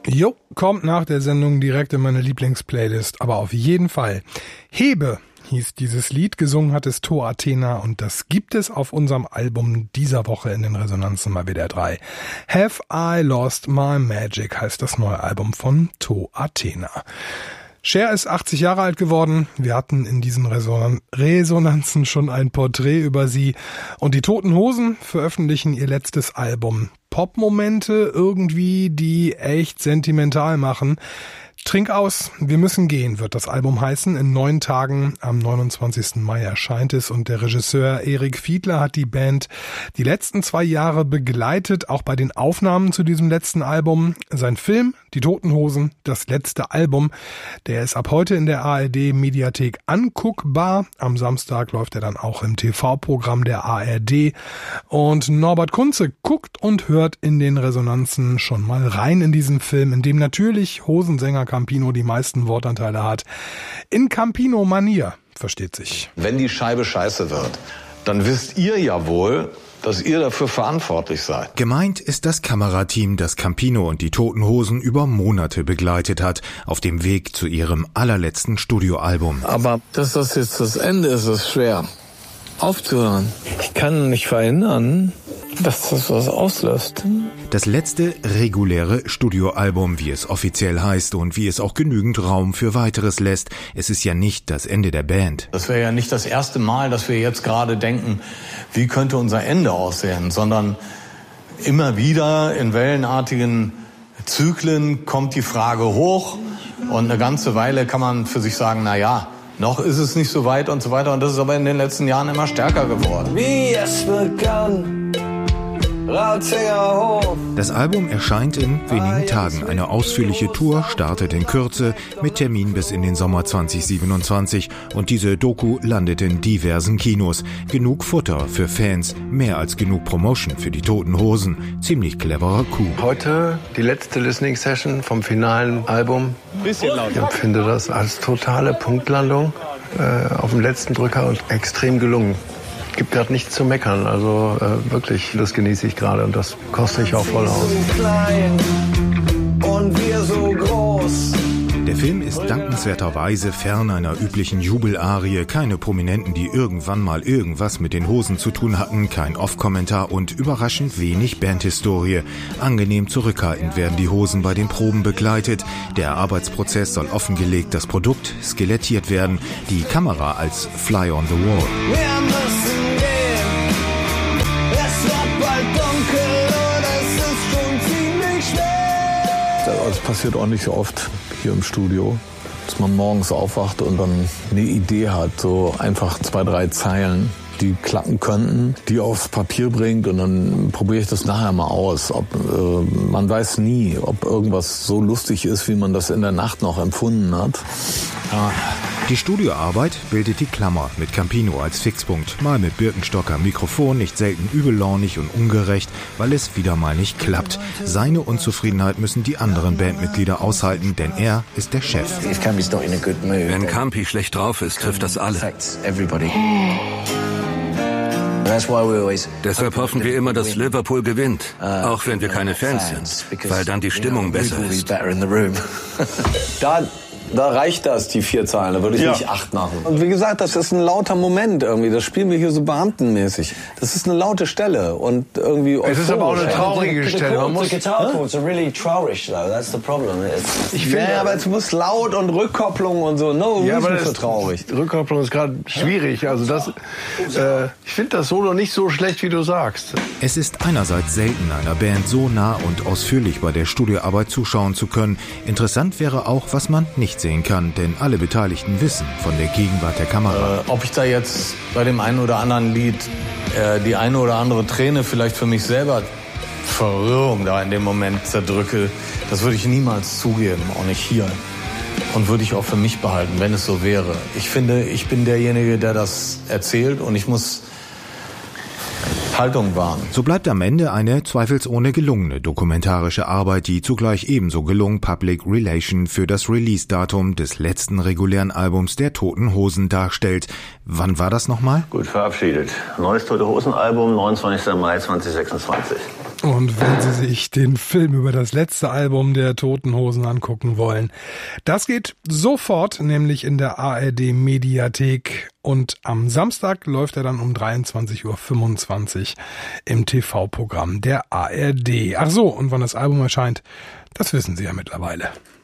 Jo, kommt nach der Sendung direkt in meine Lieblingsplaylist, aber auf jeden Fall. Hebe hieß dieses Lied, gesungen hat es To Athena und das gibt es auf unserem Album dieser Woche in den Resonanzen bei WDR 3. Have I Lost My Magic heißt das neue Album von To Athena. Cher ist 80 Jahre alt geworden. Wir hatten in diesen Resonanzen schon ein Porträt über sie. Und die Toten Hosen veröffentlichen ihr letztes Album. Popmomente irgendwie, die echt sentimental machen. Trink aus, wir müssen gehen, wird das Album heißen. In 9 Tagen, am 29. Mai erscheint es und der Regisseur Erik Fiedler hat die Band die letzten 2 Jahre begleitet, auch bei den Aufnahmen zu diesem letzten Album. Sein Film, Die Toten Hosen, das letzte Album, der ist ab heute in der ARD-Mediathek anguckbar. Am Samstag läuft er dann auch im TV-Programm der ARD. Und Norbert Kunze guckt und hört in den Resonanzen schon mal rein in diesen Film, in dem natürlich Hosensänger Campino die meisten Wortanteile hat. In Campino-Manier, versteht sich. Wenn die Scheibe scheiße wird, dann wisst ihr ja wohl, dass ihr dafür verantwortlich seid. Gemeint ist das Kamerateam, das Campino und die Toten Hosen über Monate begleitet hat, auf dem Weg zu ihrem allerletzten Studioalbum. Aber dass das jetzt das Ende ist, ist schwer. Aufzuhören. Ich kann nicht verhindern, dass das was auslöst. Das letzte reguläre Studioalbum, wie es offiziell heißt und wie es auch genügend Raum für weiteres lässt. Es ist ja nicht das Ende der Band. Das wäre ja nicht das erste Mal, dass wir jetzt gerade denken, wie könnte unser Ende aussehen, sondern immer wieder in wellenartigen Zyklen kommt die Frage hoch und eine ganze Weile kann man für sich sagen, na ja, noch ist es nicht so weit und so weiter. Und das ist aber in den letzten Jahren immer stärker geworden. Wie es begann, Ratzinger Hof. Das Album erscheint in wenigen Tagen. Eine ausführliche Tour startet in Kürze mit Termin bis in den Sommer 2027. Und diese Doku landet in diversen Kinos. Genug Futter für Fans, mehr als genug Promotion für die Toten Hosen. Ziemlich cleverer Coup. Heute die letzte Listening-Session vom finalen Album. Ich empfinde das als totale Punktlandung auf dem letzten Drücker und extrem gelungen. Gibt gerade nichts zu meckern, also wirklich, das genieße ich gerade und das koste ich auch voll aus. Klein und wir so groß. Der Film ist dankenswerterweise fern einer üblichen Jubelarie, keine Prominenten, die irgendwann mal irgendwas mit den Hosen zu tun hatten, kein Off-Kommentar und überraschend wenig Bandhistorie. Angenehm zurückhaltend werden die Hosen bei den Proben begleitet. Der Arbeitsprozess soll offengelegt, das Produkt skelettiert werden, die Kamera als Fly on the Wall. Wir müssen gehen, es wird bald dunkel und es ist schon ziemlich schwer. Das passiert auch nicht so oft hier im Studio, dass man morgens aufwacht und dann eine Idee hat, so einfach 2, 3 Zeilen, die klappen könnten, die aufs Papier bringt und dann probiere ich das nachher mal aus. Man weiß nie, ob irgendwas so lustig ist, wie man das in der Nacht noch empfunden hat. Ja. Die Studioarbeit bildet die Klammer mit Campino als Fixpunkt. Mal mit Birkenstocker Mikrofon, nicht selten übellaunig und ungerecht, weil es wieder mal nicht klappt. Seine Unzufriedenheit müssen die anderen Bandmitglieder aushalten, denn er ist der Chef. Wenn Campi schlecht drauf ist, trifft das alle. Deshalb hoffen wir immer, dass Liverpool gewinnt, auch wenn wir keine Fans sind, weil dann die Stimmung besser ist. Da reicht das, die 4 Zeilen, da würde ich nicht 8 machen. Und wie gesagt, das ist ein lauter Moment irgendwie, das spielen wir hier so beamtenmäßig. Das ist eine laute Stelle und irgendwie es ist aber auch eine traurige Stelle. Man muss ich finde, aber es muss laut und Rückkopplung und so, das ist traurig. Rückkopplung ist gerade schwierig, also das, ich finde das Solo nicht so schlecht, wie du sagst. Es ist einerseits selten, einer Band so nah und ausführlich bei der Studioarbeit zuschauen zu können. Interessant wäre auch, was man nicht sehen kann, denn alle Beteiligten wissen von der Gegenwart der Kamera. Ob ich da jetzt bei dem einen oder anderen Lied die eine oder andere Träne vielleicht für mich selber Verwirrung da in dem Moment zerdrücke, das würde ich niemals zugeben, auch nicht hier. Und würde ich auch für mich behalten, wenn es so wäre. Ich finde, ich bin derjenige, der das erzählt und ich muss Haltung wahren. So bleibt am Ende eine zweifelsohne gelungene dokumentarische Arbeit, die zugleich ebenso gelungen Public Relation für das Release-Datum des letzten regulären Albums der Toten Hosen darstellt. Wann war das nochmal? Gut verabschiedet. Neues Tote Hosen Album, 29. Mai 2026. Und wenn Sie sich den Film über das letzte Album der Toten Hosen angucken wollen, das geht sofort, nämlich in der ARD-Mediathek. Und am Samstag läuft er dann um 23.25 Uhr im TV-Programm der ARD. Ach so, und wann das Album erscheint, das wissen Sie ja mittlerweile.